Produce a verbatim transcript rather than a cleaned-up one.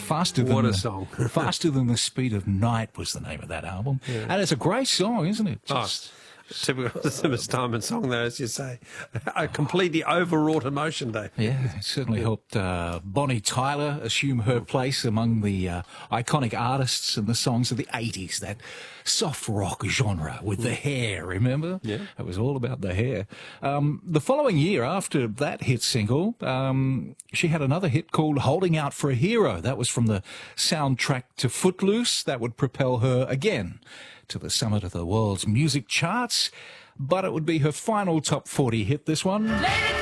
Faster than What a the, song. Faster Than the Speed of Night was the name of that album. Yeah. And it's a great song, isn't it? Just, Oh, typical Zimmer Steinman song, though, as you say. A completely overwrought emotion, Dave. yeah, it certainly helped uh, Bonnie Tyler assume her place among the uh, iconic artists and the songs of the eighties, that soft rock genre with the hair, remember? Yeah. It was all about the hair. Um, the following year, after that hit single, um, she had another hit called Holding Out for a Hero. That was from the soundtrack to Footloose. That would propel her again to the summit of the world's music charts. But it would be her final top forty hit, this one. Lady